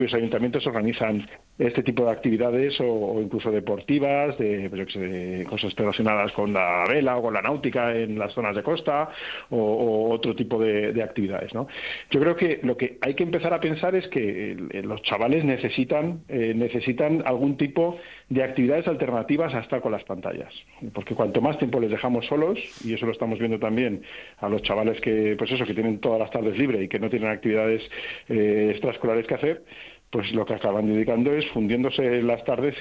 Los ayuntamientos organizan este tipo de actividades o incluso deportivas, de cosas relacionadas con la vela o con la náutica en las zonas de costa o otro tipo de actividades, ¿no? Yo creo que lo que hay que empezar a pensar es que los chavales necesitan algún tipo de actividades alternativas a estar con las pantallas, porque cuanto más tiempo les dejamos solos, y eso lo estamos viendo también a los chavales que tienen todas las tardes libre y que no tienen actividades extraescolares que hacer, pues lo que acaban dedicando es fundiéndose las tardes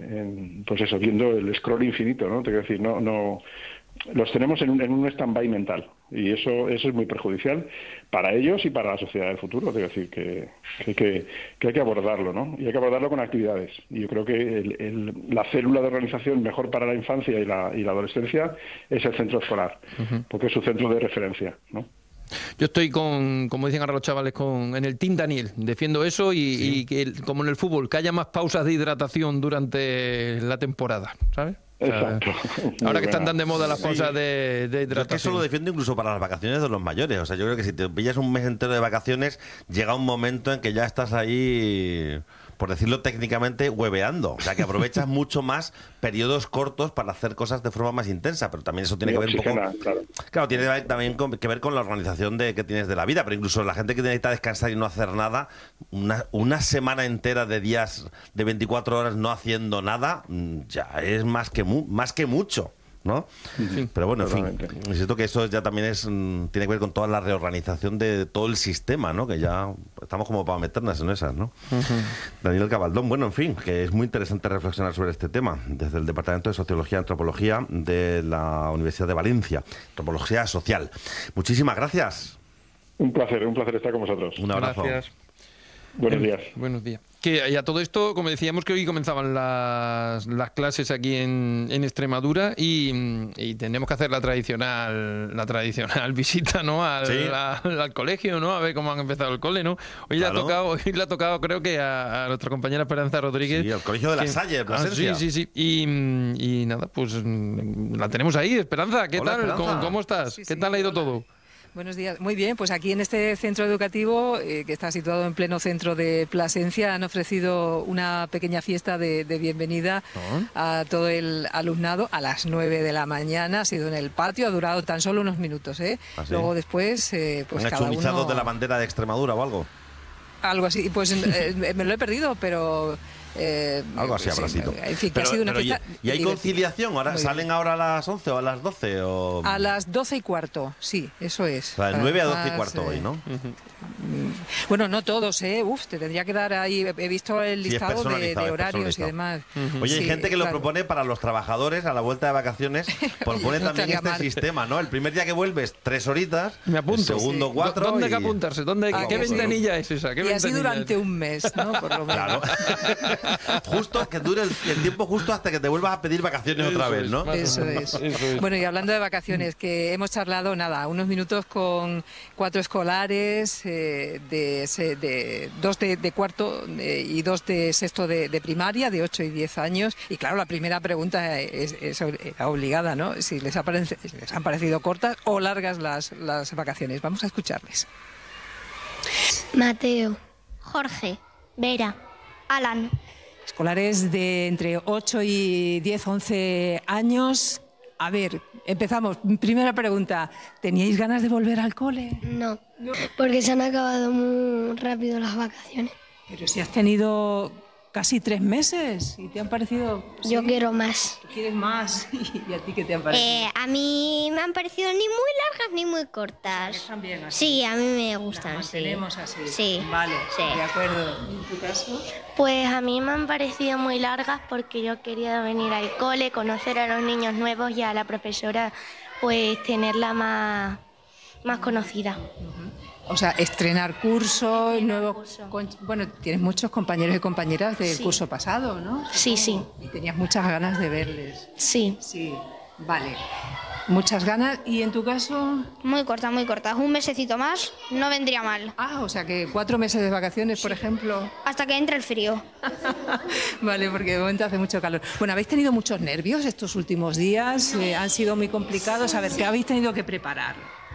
viendo el scroll infinito, ¿no? Te quiero decir, no los tenemos en un stand-by mental, y eso es muy perjudicial para ellos y para la sociedad del futuro. Te quiero decir que hay que abordarlo, ¿no? Y hay que abordarlo con actividades. Y yo creo que la célula de organización mejor para la infancia y la adolescencia es el centro escolar, porque es su centro de referencia, ¿no? Yo estoy como dicen ahora los chavales, en el Team Daniel. Defiendo eso y que, como en el fútbol, que haya más pausas de hidratación durante la temporada, ¿sabes? Exacto. Ahora que están tan de moda las pausas de hidratación. Yo es que eso lo defiendo incluso para las vacaciones de los mayores. O sea, yo creo que si te pillas un mes entero de vacaciones, llega un momento en que ya estás ahí, por decirlo técnicamente, hueveando. O sea, que aprovechas mucho más periodos cortos para hacer cosas de forma más intensa. Pero también eso tiene que ver un poco... Claro, tiene también que ver con la organización que tienes de la vida. Pero incluso la gente que necesita descansar y no hacer nada, una semana entera de días de 24 horas no haciendo nada, ya es más que mucho, ¿no? Sí, pero bueno, totalmente. En fin, insisto que eso ya también tiene que ver con toda la reorganización de todo el sistema, ¿no? Que ya estamos como para meternos en esas, ¿no? Daniel Gabaldón, bueno, en fin, que es muy interesante reflexionar sobre este tema desde el Departamento de Sociología y Antropología de la Universidad de Valencia, Antropología Social. Muchísimas gracias. Un placer estar con vosotros. Un abrazo. Gracias. Buenos días. Buenos días. Que y a todo esto, como decíamos, que hoy comenzaban las clases aquí en Extremadura y tenemos que hacer la tradicional visita, ¿no? Al colegio, ¿no? A ver cómo han empezado el cole, ¿no? Hoy le ha tocado, creo que a nuestra compañera Esperanza Rodríguez. Sí, al colegio de La Salle, Plasencia. Sí. Y nada, pues la tenemos ahí. Esperanza, ¿qué tal? Esperanza. ¿Cómo estás? Sí, ¿Qué tal ha ido todo? Buenos días. Muy bien, pues aquí en este centro educativo, que está situado en pleno centro de Plasencia, han ofrecido una pequeña fiesta de bienvenida a todo el alumnado a las 9 de la mañana. Ha sido en el patio, ha durado tan solo unos minutos, ¿eh? ¿Ah, sí? Luego después, pues ¿Han cada hecho un izado uno... de la bandera de Extremadura o algo? Algo así, pues me lo he perdido, pero... algo así habrá sido. En fin, que ha sido una fiesta. ¿Y hay conciliación? ¿Ahora salen ahora a las 11 o a las 12? O... A las 12:15, sí, eso es. O sea, de 9 a 12:15 hoy, ¿no? Bueno, no todos, ¿eh? Te tendría que dar ahí... He visto el listado de horarios y demás. Oye, hay gente que lo propone para los trabajadores a la vuelta de vacaciones. Propone también este sistema, ¿no? El primer día que vuelves, 3 horitas. Me apunto. El segundo, 4. ¿Dónde hay que apuntarse? ¿Qué ventanilla es esa? Y así durante un mes, ¿no? Por lo menos. Claro. Justo, que dure el tiempo justo hasta que te vuelvas a pedir vacaciones otra vez, ¿no? Eso es. Bueno, y hablando de vacaciones, que hemos charlado, unos minutos con 4 escolares, 2 de cuarto y 2 de sexto de primaria, de 8 y 10 años. Y claro, la primera pregunta es obligada, ¿no? Si les han parecido cortas o largas las vacaciones. Vamos a escucharles. Mateo, Jorge, Vera, Alan. Escolares de entre 8 y 10, 11 años. A ver, empezamos. Primera pregunta. ¿Teníais ganas de volver al cole? No, porque se han acabado muy rápido las vacaciones. Pero si has tenido casi 3 meses y te han parecido... Yo quiero más. ¿Tú quieres más? ¿Y a ti qué te han parecido? A mí me han parecido ni muy largas ni muy cortas. ¿Están bien así? Sí, a mí me gustan, sí. Tenemos así. Sí. Vale, sí. De acuerdo. ¿En tu caso? Pues a mí me han parecido muy largas porque yo quería venir al cole, conocer a los niños nuevos y a la profesora, pues tenerla más conocida. O sea, estrenar curso, bueno, tienes muchos compañeros y compañeras del curso pasado, ¿no? Sí, sí. Y tenías muchas ganas de verles. Sí. Sí, vale. Muchas ganas. ¿Y en tu caso? Muy cortas, muy cortas. Un mesecito más no vendría mal. Ah, o sea que 4 meses de vacaciones, por ejemplo. Hasta que entre el frío. Vale, porque de momento hace mucho calor. Bueno, ¿habéis tenido muchos nervios estos últimos días? ¿Han sido muy complicados? A ver, ¿qué habéis tenido que preparar?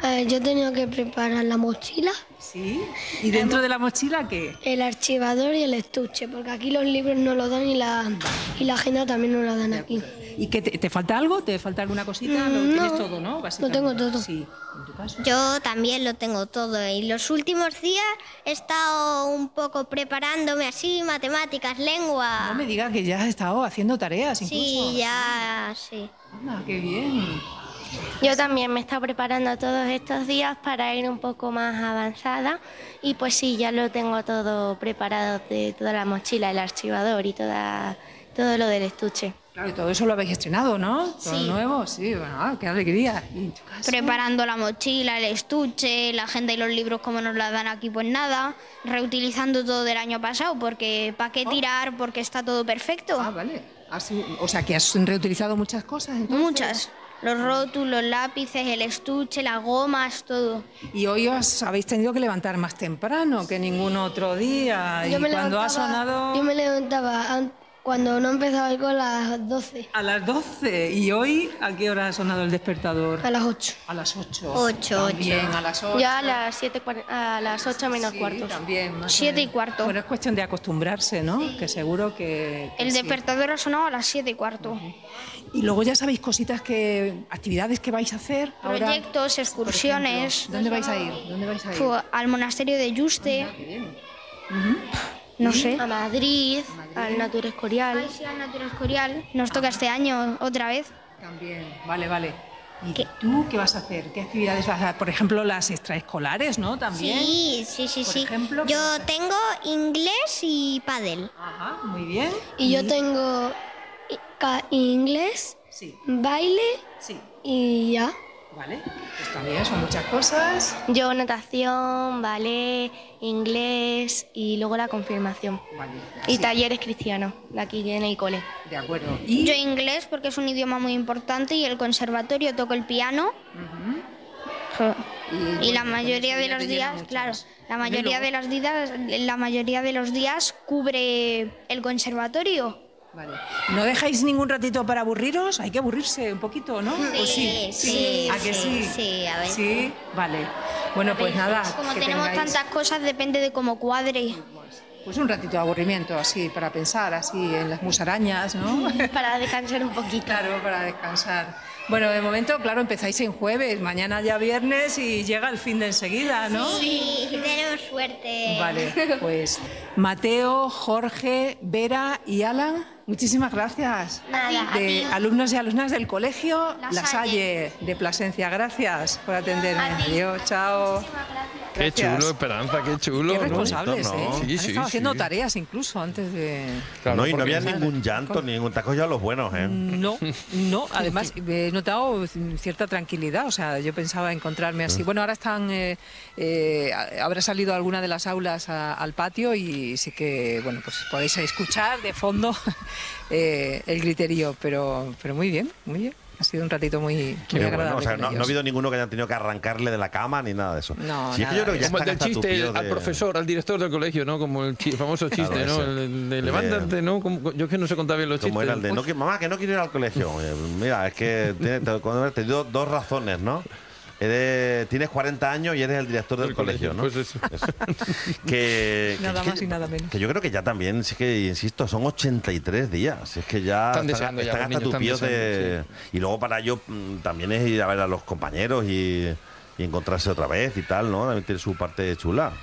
Yo he tenido que preparar la mochila, Sí. ¿Y dentro de la mochila qué? el archivador y el estuche, porque aquí los libros no los dan y la agenda también no la dan aquí. ¿Y qué te falta algo? ¿Te falta alguna cosita? Lo No, tienes todo, ¿no? lo tengo todo. Sí. ¿En tu caso? Yo también lo tengo todo y los últimos días he estado un poco preparándome así, matemáticas, No lengua. me digas que ya has estado haciendo tareas incluso. Sí, ya, sí. Anda, qué bien. Yo también me he estado preparando todos estos días para ir un poco más avanzada y pues sí, ya lo tengo todo preparado, de toda la mochila, el archivador y todo lo del estuche. Claro, y todo eso lo habéis estrenado, ¿no? Todo Sí. nuevo, sí, bueno, qué alegría. ¿Y en tu caso? Preparando la mochila, el estuche, la agenda y los libros como nos la dan aquí, pues nada, reutilizando todo del año pasado, porque ¿para qué tirar? Porque está todo perfecto. Ah, vale. O sea, que has reutilizado muchas cosas, entonces. Muchas. Los rótulos, lápices, el estuche, las gomas, todo. Y hoy os habéis tenido que levantar más temprano que ningún otro día. Y cuando ha sonado Yo me levantaba cuando no empezaba el cole a las 12, a las 12. ¿Y hoy a qué hora ha sonado el despertador? a las 8. A las 8. 8, También a las 8. Ya a las 8 menos Sí, cuartos. también. más o 7 y menos. cuarto. Bueno, es cuestión de acostumbrarse, ¿no? Que seguro que El sí. despertador ha sonado a las 7:15. Y luego ya sabéis actividades que vais a hacer. ahora. Proyectos, Por excursiones. ejemplo, ¿Dónde vais a ir? ¿Dónde vais a ir? Al monasterio de Yuste. Qué bien. No sé. A Madrid, al Natura Escorial. Ay, sí, al Natura Escorial. Nos toca este año otra vez. También, vale. ¿Y tú qué vas a hacer? ¿Qué actividades vas a hacer? Por ejemplo, las extraescolares, ¿no? También. Sí. Por ejemplo, ¿qué vas a Yo hacer? tengo inglés y pádel. Ajá, muy bien. Y yo tengo inglés, Sí, baile sí. y ya. Vale, pues también son muchas cosas. Yo natación, ballet, inglés y luego la confirmación. Vale, Y sí, talleres cristianos, de aquí en el cole. de acuerdo. Y Yo inglés porque es un idioma muy importante y el conservatorio toco el piano. Y la mayoría de los días, claro, la mayoría de los días cubre el conservatorio. Vale. ¿No dejáis ningún ratito para aburriros? Hay que aburrirse un poquito, ¿no? ¿O sí, ¿A que sí? sí, a ver. Sí, vale. Bueno, pues nada. Como que tenemos tengáis, tantas cosas, depende de cómo cuadre. pues un ratito de aburrimiento, así, para pensar, así, en las musarañas, ¿no? Para descansar un poquito. Claro, para descansar. Bueno, de momento, claro, empezáis en jueves, mañana ya viernes y llega el fin de enseguida, ¿no? Sí, tenemos suerte. Vale, pues Mateo, Jorge, Vera y Alan, muchísimas gracias. Nada, a De ti. alumnos y alumnas del colegio La La Salle. Salle de Plasencia. Gracias por atenderme. A ti. Adiós, chao. Qué Gracias. chulo, Esperanza, qué chulo. Qué ¿no? responsables, ¿no? ¿eh? Sí, Han sí, estado haciendo sí. tareas incluso antes de... Claro, no, y no porque- había ningún llanto, ningún... Te has cogido a los buenos, ¿eh? No, además he notado cierta tranquilidad, o sea, yo pensaba encontrarme así. Bueno, ahora habrá salido alguna de las aulas al patio y sí que, bueno, pues podéis escuchar de fondo el griterío, pero muy bien, muy bien. Ha sido un ratito muy Qué bueno, agradable. o sea, con no ha ellos. habido ninguno que haya tenido que arrancarle de la cama ni nada de eso. No, Si es que nada yo creo que de ya Como el están del hasta chiste tupidos al de- profesor, al director del colegio, ¿no? Como el famoso chiste, Claro, ¿no? ese. El de levántate, ¿no? Yo es que no sé contar bien los Como chistes. era el de, no, mamá, que no quiero ir al colegio. Mira, es que te dio dos razones, ¿no? Tienes 40 años y eres el director del colegio, ¿no? Pues eso. Nada más y nada menos. Que yo creo que ya también, sí que, insisto, son 83 días. Es que ya Están deseando ya, están los hasta niños están tupidos de... deseando, Y luego para ellos también es ir a ver a los compañeros y encontrarse otra vez y tal, ¿no? También tiene su parte chula.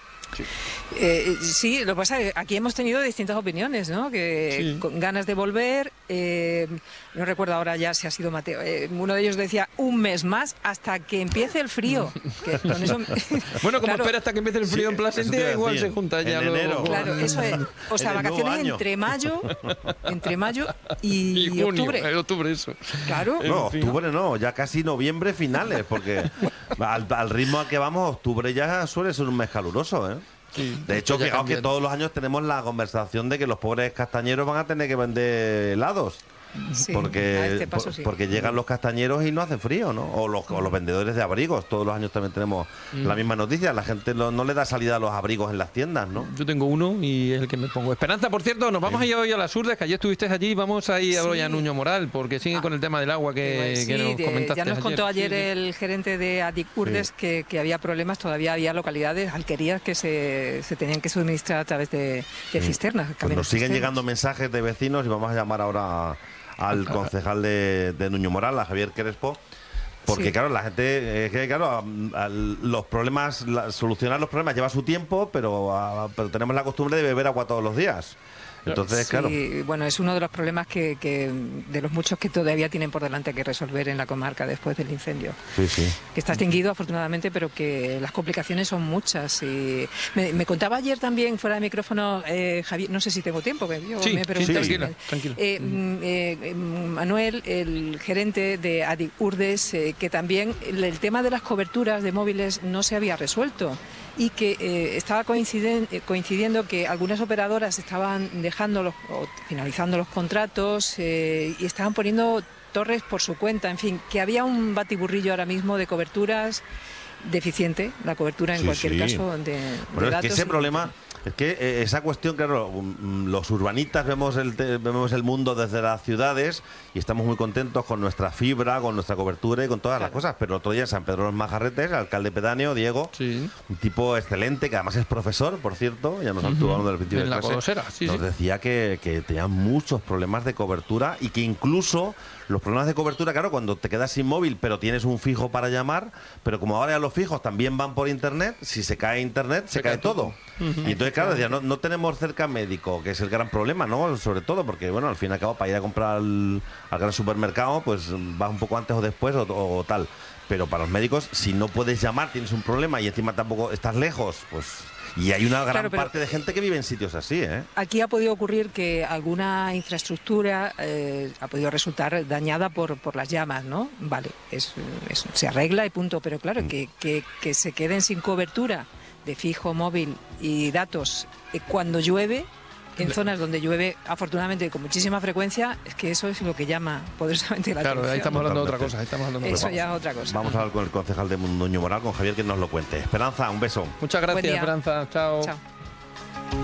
Sí, lo que pasa es que aquí hemos tenido distintas opiniones, ¿no? Que Sí. con ganas de volver, no recuerdo ahora ya si ha sido Mateo, uno de ellos decía un mes más hasta que empiece el frío. Que con eso, Bueno, como claro, espera hasta que empiece el frío en eso te iba Plasencia, a igual decir. se junta ya En luego enero. con- Claro, eso es. O sea, En el nuevo vacaciones año. entre mayo y, Y junio, octubre. octubre eso. Claro. No, En fin. octubre no, ya casi noviembre finales, porque al ritmo al que vamos, octubre ya suele ser un mes caluroso, ¿eh? Sí, De hecho, esto ya fijaos que cambia. todos los años tenemos la conversación de que los pobres castañeros van a tener que vender helados. Sí, a porque, este paso sí. porque llegan los castañeros y no hace frío, ¿no? O los vendedores de abrigos. Todos los años también tenemos la misma noticia. La gente no le da salida a los abrigos en las tiendas, ¿no? Yo tengo uno y es el que me pongo. Esperanza, por cierto, nos vamos a ir hoy a las Urdes, que ayer estuviste allí. Vamos a ir a Nuño Moral, porque sigue con el tema del agua que nos comentaste. Ya nos contó ayer Sí. el gerente de ADIC Urdes que había problemas. Todavía había localidades, alquerías, que se tenían que suministrar a través de cisternas. Pues nos siguen llegando mensajes de vecinos y vamos a llamar ahora al concejal de Nuño Moral, a Javier Crespo, porque claro, la gente, los problemas, solucionar los problemas lleva su tiempo, pero tenemos la costumbre de beber agua todos los días. Entonces, sí, claro. Bueno, es uno de los problemas que de los muchos que todavía tienen por delante que resolver en la comarca después del incendio. Sí, sí. Que está extinguido afortunadamente, pero que las complicaciones son muchas. Y me contaba ayer también, fuera de micrófono, Javier, no sé si tengo tiempo, que yo me pregunté. Sí, tranquila. Manuel, el gerente de ADIC Urdes, que también el tema de las coberturas de móviles no se había resuelto y que estaba coincidiendo que algunas operadoras estaban finalizando los contratos y estaban poniendo torres por su cuenta, en fin, que había un batiburrillo ahora mismo de coberturas deficiente, la cobertura en cualquier caso de bueno, datos. Es que ese problema, es que esa cuestión, claro, los urbanitas vemos el mundo desde las ciudades y estamos muy contentos con nuestra fibra, con nuestra cobertura y con todas las cosas, pero el otro día en San Pedro de los Majarretes, el alcalde pedáneo, Diego, un tipo excelente, que además es profesor, por cierto, ya nos estuvo hablando del principio de clase, nos decía que tenían muchos problemas de cobertura y que incluso los problemas de cobertura, claro, cuando te quedas sin móvil, pero tienes un fijo para llamar, pero como ahora ya los fijos también van por internet, si se cae internet, se cae todo. Y entonces, claro, decía, no tenemos cerca médico, que es el gran problema, ¿no? Sobre todo porque, bueno, al fin y al cabo, para ir a comprar al gran supermercado, pues vas un poco antes o después o tal. Pero para los médicos, si no puedes llamar, tienes un problema y encima tampoco estás lejos, pues... Y hay una gran parte de gente que vive en sitios así, ¿eh? Aquí ha podido ocurrir que alguna infraestructura ha podido resultar dañada por las llamas, ¿no? Vale, se arregla y punto, pero claro, que se queden sin cobertura de fijo, móvil y datos cuando llueve, en zonas donde llueve afortunadamente con muchísima frecuencia, es que eso es lo que llama poderosamente la atención. Claro, ahí estamos hablando de otra cosa. Eso ya es otra cosa. Vamos a hablar con el concejal de Nuño Moral, con Javier, que nos lo cuente. Esperanza, un beso. Muchas gracias, Esperanza. Chao. Chao.